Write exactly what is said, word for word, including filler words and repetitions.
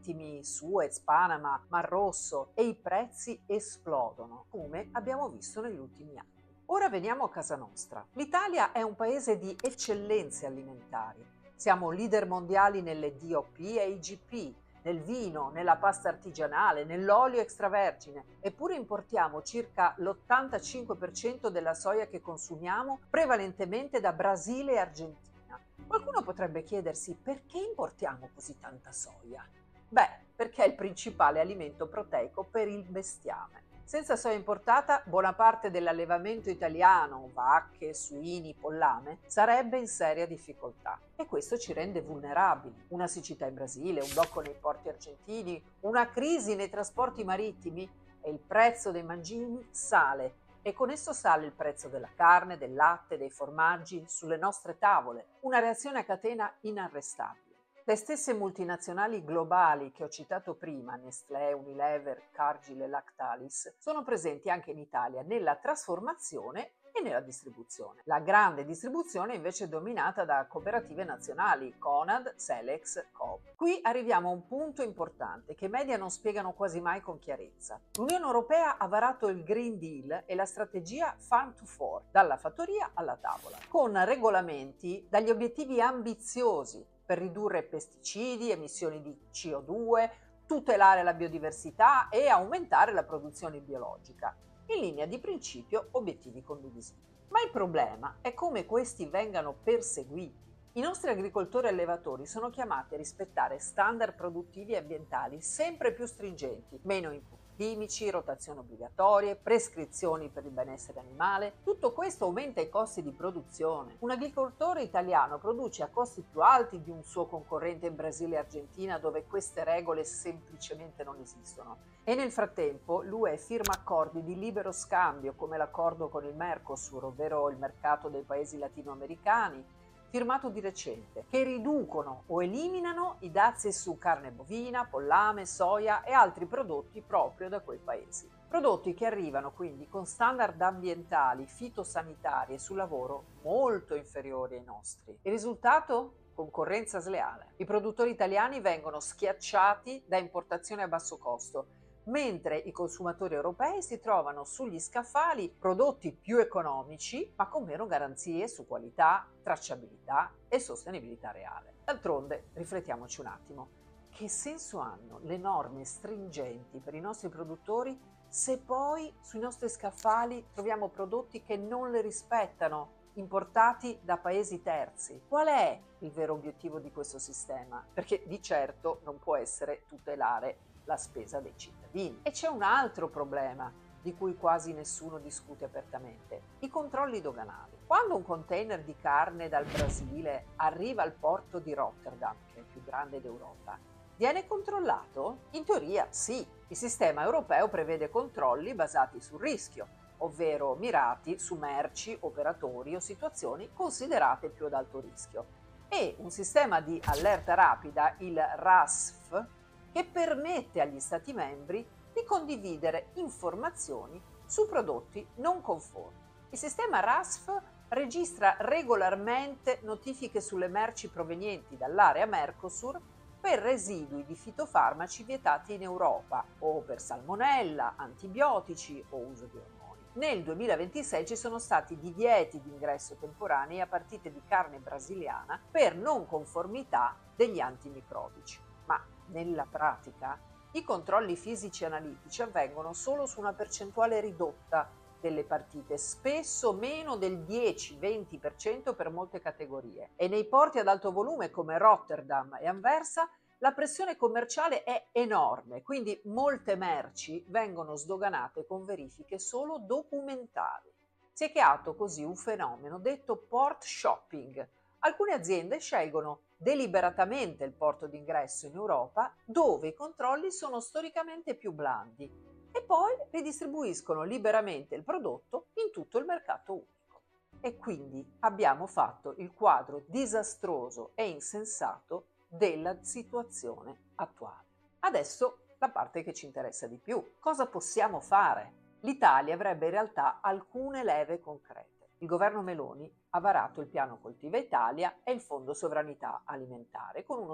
marittimi, Suez, Panama, Mar Rosso, e i prezzi esplodono, come abbiamo visto negli ultimi anni. Ora veniamo a casa nostra. L'Italia è un paese di eccellenze alimentari. Siamo leader mondiali nelle D O P e I G P, nel vino, nella pasta artigianale, nell'olio extravergine, eppure importiamo circa l'ottantacinque per cento della soia che consumiamo, prevalentemente da Brasile e Argentina. Qualcuno potrebbe chiedersi perché importiamo così tanta soia? Beh, perché è il principale alimento proteico per il bestiame. Senza soia importata, buona parte dell'allevamento italiano, vacche, suini, pollame, sarebbe in seria difficoltà. E questo ci rende vulnerabili. Una siccità in Brasile, un blocco nei porti argentini, una crisi nei trasporti marittimi e il prezzo dei mangimi sale. E con esso sale il prezzo della carne, del latte, dei formaggi sulle nostre tavole. Una reazione a catena inarrestabile. Le stesse multinazionali globali che ho citato prima, Nestlé, Unilever, Cargill e Lactalis, sono presenti anche in Italia nella trasformazione e nella distribuzione. La grande distribuzione è invece dominata da cooperative nazionali, Conad, Selex, Coop. Qui arriviamo a un punto importante che i media non spiegano quasi mai con chiarezza. L'Unione Europea ha varato il Green Deal e la strategia Farm to Fork, dalla fattoria alla tavola, con regolamenti dagli obiettivi ambiziosi per ridurre pesticidi, emissioni di C O due, tutelare la biodiversità e aumentare la produzione biologica. In linea di principio, obiettivi condivisibili. Ma il problema è come questi vengano perseguiti. I nostri agricoltori e allevatori sono chiamati a rispettare standard produttivi e ambientali sempre più stringenti, meno input chimici, rotazioni obbligatorie, prescrizioni per il benessere animale. Tutto questo aumenta i costi di produzione. Un agricoltore italiano produce a costi più alti di un suo concorrente in Brasile e Argentina, dove queste regole semplicemente non esistono. E nel frattempo l'U E firma accordi di libero scambio, come l'accordo con il Mercosur, ovvero il mercato dei paesi latinoamericani, firmato di recente, che riducono o eliminano i dazi su carne bovina, pollame, soia e altri prodotti proprio da quei paesi. Prodotti che arrivano quindi con standard ambientali, fitosanitari e sul lavoro molto inferiori ai nostri. Il risultato? Concorrenza sleale. I produttori italiani vengono schiacciati da importazioni a basso costo, mentre i consumatori europei si trovano sugli scaffali prodotti più economici, ma con meno garanzie su qualità, tracciabilità e sostenibilità reale. D'altronde, riflettiamoci un attimo, che senso hanno le norme stringenti per i nostri produttori se poi sui nostri scaffali troviamo prodotti che non le rispettano, importati da paesi terzi? Qual è il vero obiettivo di questo sistema? Perché di certo non può essere tutelare la spesa dei cittadini. E c'è un altro problema di cui quasi nessuno discute apertamente: i controlli doganali. Quando un container di carne dal Brasile arriva al porto di Rotterdam, che è il più grande d'Europa, viene controllato? In teoria sì. Il sistema europeo prevede controlli basati sul rischio, ovvero mirati su merci, operatori o situazioni considerate più ad alto rischio, e un sistema di allerta rapida, il R A S F, che permette agli Stati membri di condividere informazioni su prodotti non conformi. Il sistema R A S F registra regolarmente notifiche sulle merci provenienti dall'area Mercosur per residui di fitofarmaci vietati in Europa, o per salmonella, antibiotici o uso di ormoni. Nel duemilaventisei ci sono stati divieti di ingresso temporanei a partite di carne brasiliana per non conformità degli antimicrobici. Ma nella pratica i controlli fisici e analitici avvengono solo su una percentuale ridotta delle partite, spesso meno del dieci venti per cento per molte categorie. E nei porti ad alto volume come Rotterdam e Anversa la pressione commerciale è enorme, quindi molte merci vengono sdoganate con verifiche solo documentali. Si è creato così un fenomeno detto port shopping. Alcune aziende scelgono deliberatamente il porto d'ingresso in Europa, dove i controlli sono storicamente più blandi, e poi ridistribuiscono liberamente il prodotto in tutto il mercato unico. E quindi abbiamo fatto il quadro disastroso e insensato della situazione attuale. Adesso la parte che ci interessa di più. Cosa possiamo fare? L'Italia avrebbe in realtà alcune leve concrete. Il governo Meloni ha varato il piano Coltiva Italia e il Fondo Sovranità Alimentare con uno